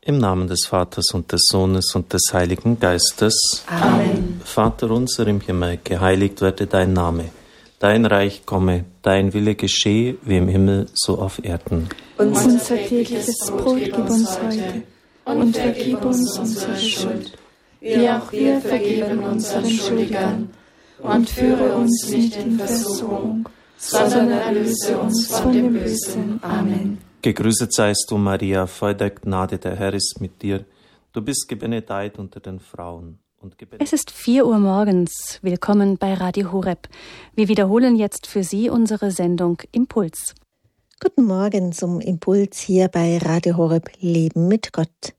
Im Namen des Vaters und des Sohnes und des Heiligen Geistes. Amen. Vater unser im Himmel, geheiligt werde dein Name. Dein Reich komme, dein Wille geschehe, wie im Himmel, so auf Erden. Unser tägliches Brot gib uns heute und vergib uns unsere Schuld, wie auch wir vergeben unseren Schuldigern. Und führe uns nicht in Versuchung, sondern erlöse uns von dem Bösen. Amen. Gegrüßet seist du, Maria, voll der Gnade, der Herr ist mit dir. Du bist gebenedeit unter den Frauen. Es ist 4 Uhr morgens. Willkommen bei Radio Horeb. Wir wiederholen jetzt für Sie unsere Sendung Impuls. Guten Morgen zum Impuls hier bei Radio Horeb Leben mit Gott.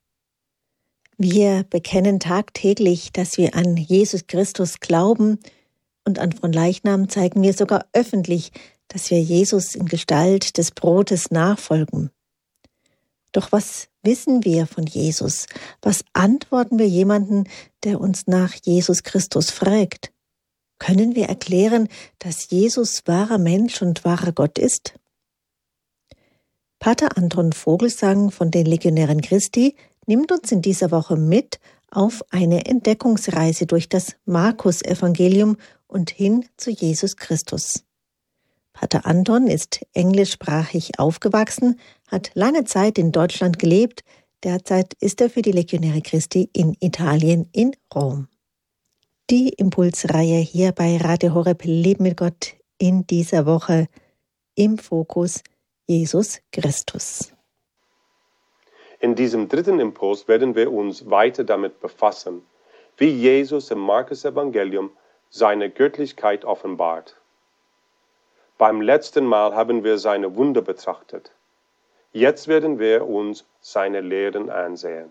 Wir bekennen tagtäglich, dass wir an Jesus Christus glauben, und an Fronleichnam zeigen wir sogar öffentlich, dass wir Jesus in Gestalt des Brotes nachfolgen. Doch was wissen wir von Jesus? Was antworten wir jemandem, der uns nach Jesus Christus fragt? Können wir erklären, dass Jesus wahrer Mensch und wahrer Gott ist? Pater Anton Vogelsang von den Legionären Christi nimmt uns in dieser Woche mit auf eine Entdeckungsreise durch das Markus-Evangelium und hin zu Jesus Christus. Pater Anton ist englischsprachig aufgewachsen, hat lange Zeit in Deutschland gelebt, derzeit ist er für die Legionäre Christi in Italien in Rom. Die Impulsreihe hier bei Radio Horeb Leben mit Gott in dieser Woche im Fokus Jesus Christus. In diesem dritten Impuls werden wir uns weiter damit befassen, wie Jesus im Markus-Evangelium seine Göttlichkeit offenbart. Beim letzten Mal haben wir seine Wunder betrachtet. Jetzt werden wir uns seine Lehren ansehen.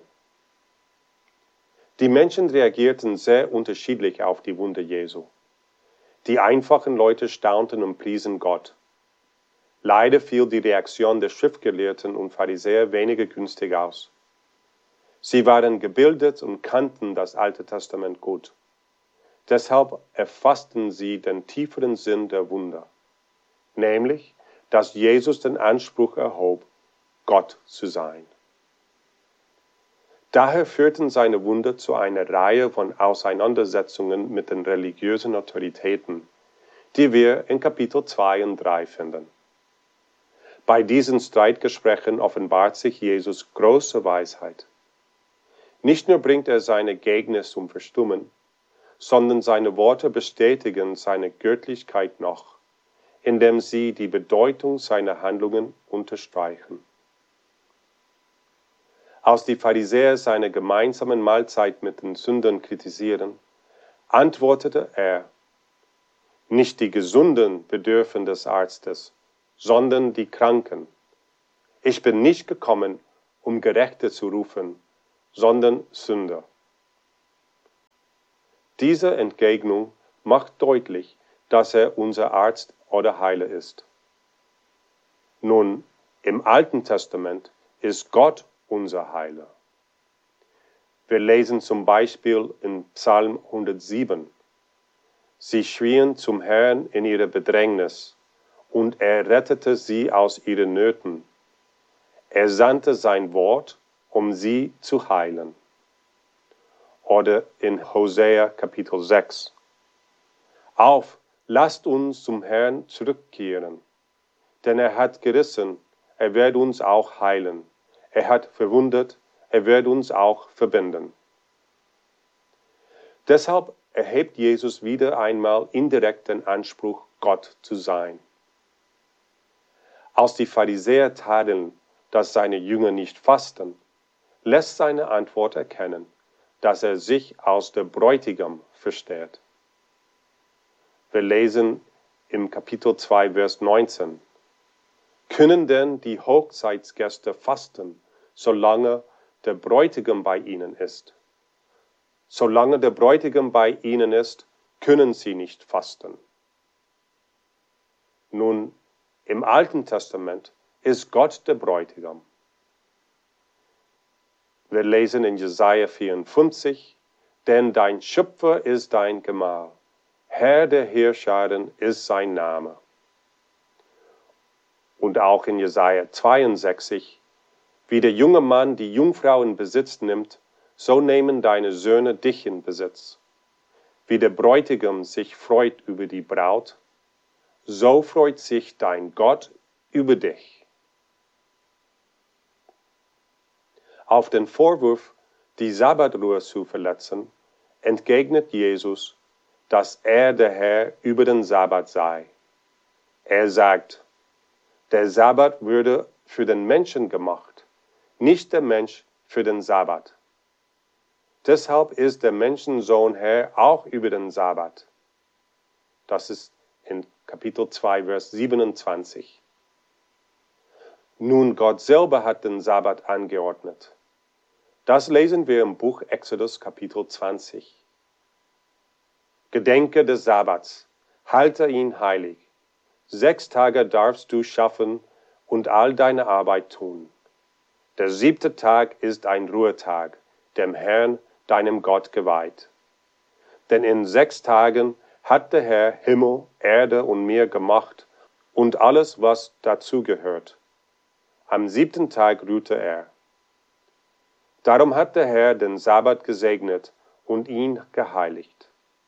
Die Menschen reagierten sehr unterschiedlich auf die Wunder Jesu. Die einfachen Leute staunten und priesen Gott. Leider fiel die Reaktion der Schriftgelehrten und Pharisäer weniger günstig aus. Sie waren gebildet und kannten das Alte Testament gut. Deshalb erfassten sie den tieferen Sinn der Wunder, nämlich, dass Jesus den Anspruch erhob, Gott zu sein. Daher führten seine Wunder zu einer Reihe von Auseinandersetzungen mit den religiösen Autoritäten, die wir in Kapitel 2 und 3 finden. Bei diesen Streitgesprächen offenbart sich Jesus große Weisheit. Nicht nur bringt er seine Gegner zum Verstummen, sondern seine Worte bestätigen seine Göttlichkeit noch, indem sie die Bedeutung seiner Handlungen unterstreichen. Als die Pharisäer seine gemeinsame Mahlzeit mit den Sündern kritisieren, antwortete er: Nicht die Gesunden bedürfen des Arztes, sondern die Kranken. Ich bin nicht gekommen, um Gerechte zu rufen, sondern Sünder. Diese Entgegnung macht deutlich, dass er unser Arzt oder Heiler ist. Nun, im Alten Testament ist Gott unser Heiler. Wir lesen zum Beispiel in Psalm 107. Sie schrien zum Herrn in ihrer Bedrängnis, und er rettete sie aus ihren Nöten. Er sandte sein Wort, um sie zu heilen. Oder in Hosea Kapitel 6. Auf, lasst uns zum Herrn zurückkehren, denn er hat gerissen, er wird uns auch heilen. Er hat verwundet, er wird uns auch verbinden. Deshalb erhebt Jesus wieder einmal indirekt den Anspruch, Gott zu sein. Als die Pharisäer tadeln, dass seine Jünger nicht fasten, lässt seine Antwort erkennen, dass er sich als der Bräutigam versteht. Wir lesen im Kapitel 2, Vers 19. Können denn die Hochzeitsgäste fasten, solange der Bräutigam bei ihnen ist? Solange der Bräutigam bei ihnen ist, können sie nicht fasten. Nun, im Alten Testament ist Gott der Bräutigam. Wir lesen in Jesaja 54, denn dein Schöpfer ist dein Gemahl, Herr der Heerscharen ist sein Name. Und auch in Jesaja 62, Wie der junge Mann die Jungfrau in Besitz nimmt, so nehmen deine Söhne dich in Besitz. Wie der Bräutigam sich freut über die Braut, so freut sich dein Gott über dich. Auf den Vorwurf, die Sabbatruhe zu verletzen, entgegnet Jesus, dass er der Herr über den Sabbat sei. Er sagt, der Sabbat würde für den Menschen gemacht, nicht der Mensch für den Sabbat. Deshalb ist der Menschensohn Herr auch über den Sabbat. Das ist in Kapitel 2, Vers 27. Nun, Gott selber hat den Sabbat angeordnet. Das lesen wir im Buch Exodus, Kapitel 20. Gedenke des Sabbats, halte ihn heilig. 6 Tage darfst du schaffen und all deine Arbeit tun. Der 7. Tag ist ein Ruhetag, dem Herrn, deinem Gott, geweiht. Denn in 6 Tagen hat der Herr Himmel, Erde und Meer gemacht und alles, was dazu gehört. Am 7. Tag ruhte er. Darum hat der Herr den Sabbat gesegnet und ihn geheiligt.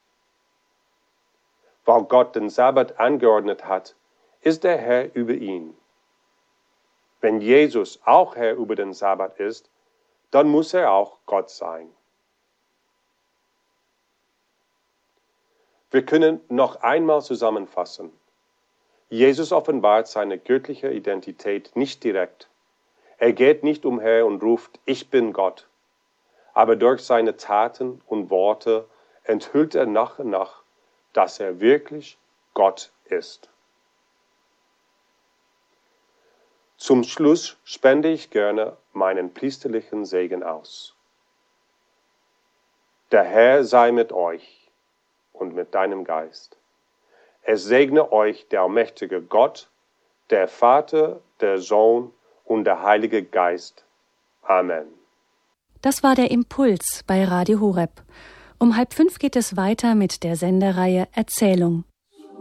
Weil Gott den Sabbat angeordnet hat, ist der Herr über ihn. Wenn Jesus auch Herr über den Sabbat ist, dann muss er auch Gott sein. Wir können noch einmal zusammenfassen. Jesus offenbart seine göttliche Identität nicht direkt. Er geht nicht umher und ruft, ich bin Gott. Aber durch seine Taten und Worte enthüllt er nach und nach, dass er wirklich Gott ist. Zum Schluss spende ich gerne meinen priesterlichen Segen aus. Der Herr sei mit euch und mit deinem Geist. Es segne euch der allmächtige Gott, der Vater, der Sohn und der Heilige Geist. Amen. Das war der Impuls bei Radio Horeb. Um 4:30 geht es weiter mit der Sendereihe Erzählung.